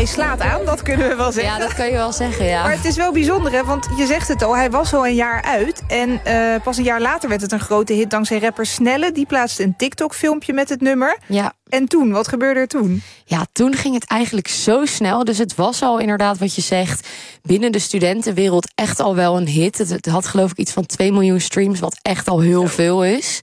hij slaat aan, dat kunnen we wel zeggen. Ja, dat kan je wel zeggen, ja. Maar het is wel bijzonder, hè, want je zegt het al, hij was al een jaar uit. En pas een jaar later werd het een grote hit dankzij rapper Snelle. Die plaatste een TikTok-filmpje met het nummer. Ja. En toen, wat gebeurde er toen? Ja, toen ging het eigenlijk zo snel. Dus het was al inderdaad wat je zegt, binnen de studentenwereld echt al wel een hit. Het had geloof ik iets van 2 miljoen streams, wat echt al heel veel is.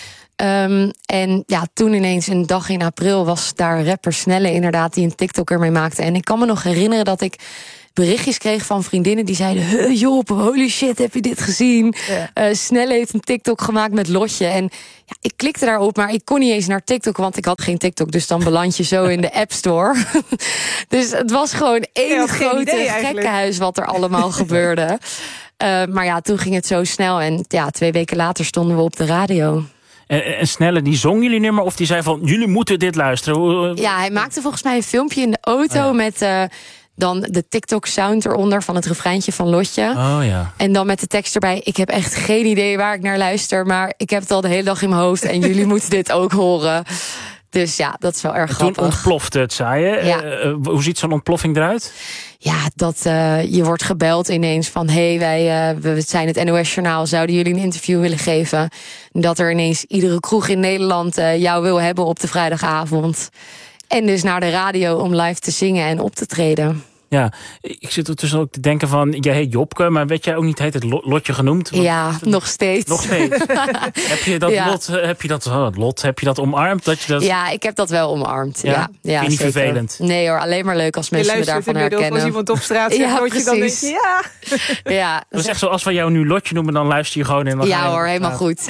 En ja, toen ineens een dag in april was daar rapper Snelle inderdaad die een TikTok ermee maakte. En ik kan me nog herinneren dat ik berichtjes kreeg van vriendinnen die zeiden: Job, holy shit, heb je dit gezien? Ja. Snelle heeft een TikTok gemaakt met Lotje. En ja, ik klikte daarop, maar ik kon niet eens naar TikTok, want ik had geen TikTok. Dus dan beland je zo in de App Store. Dus het was gewoon één grote gekkenhuis wat er allemaal gebeurde. Maar ja, toen ging het zo snel. En ja, 2 weken later stonden we op de radio. En Snelle, die zong jullie nummer of die zei van, jullie moeten dit luisteren? Ja, hij maakte volgens mij een filmpje in de auto met dan de TikTok-sound eronder van het refreintje van Lotje. Oh ja. En dan met de tekst erbij: ik heb echt geen idee waar ik naar luister, maar ik heb het al de hele dag in mijn hoofd en jullie moeten dit ook horen. Dus ja, dat is wel erg grappig. Toen ontplofte het, zei je. Ja. Hoe ziet zo'n ontploffing eruit? Ja, dat je wordt gebeld ineens van: we zijn het NOS-journaal, zouden jullie een interview willen geven? Dat er ineens iedere kroeg in Nederland jou wil hebben op de vrijdagavond. En dus naar de radio om live te zingen en op te treden. Ja, ik zit er tussen ook te denken van, jij heet Jobke, maar weet jij ook niet, heet het Lotje genoemd? Ja, nog steeds. Nog steeds. Heb je dat Lot, heb je dat omarmd? Dat je dat... Ja, ik heb dat wel omarmd. Ja, Vind je niet zeker. Vervelend? Nee hoor, alleen maar leuk als mensen me daarvan herkennen. Als iemand op straat zegt Lotje, dan denk je ja. Dat is echt zo, als we jou nu Lotje noemen, dan luister je gewoon in. Ja hoor, helemaal goed.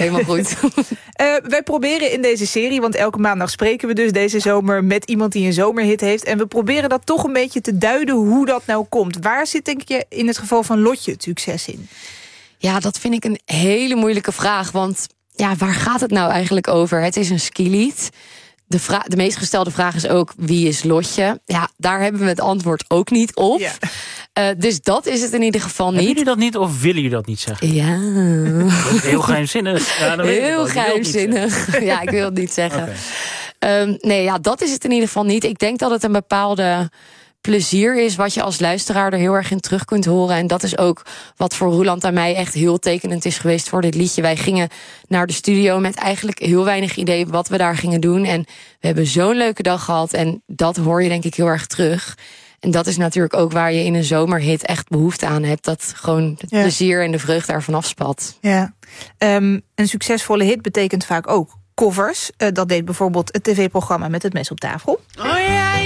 Wij proberen in deze serie, want elke maandag spreken we dus deze zomer met iemand die een zomerhit heeft. En we proberen dat toch een beetje te duiden hoe dat nou komt. Waar zit, denk je, in het geval van Lotje het succes in? Ja, dat vind ik een hele moeilijke vraag. Want ja, waar gaat het nou eigenlijk over? Het is een skilied. De meest gestelde vraag is ook: wie is Lotje? Ja, daar hebben we het antwoord ook niet op. Ja. Dus dat is het in ieder geval niet. Hebben jullie dat niet of willen jullie dat niet zeggen? Ja. Dat is heel geheimzinnig. Ja, heel geheimzinnig. Ja, ik wil het niet zeggen. Okay. Nee, ja, dat is het in ieder geval niet. Ik denk dat het een bepaalde plezier is wat je als luisteraar er heel erg in terug kunt horen. En dat is ook wat voor Roeland en mij echt heel tekenend is geweest voor dit liedje. Wij gingen naar de studio met eigenlijk heel weinig idee wat we daar gingen doen. En we hebben zo'n leuke dag gehad. En dat hoor je denk ik heel erg terug. En dat is natuurlijk ook waar je in een zomerhit echt behoefte aan hebt. Dat gewoon het plezier en de vreugde ervan afspat. Ja. Een succesvolle hit betekent vaak ook covers. Dat deed bijvoorbeeld het tv-programma Met het Mes op tafel. Oh ja.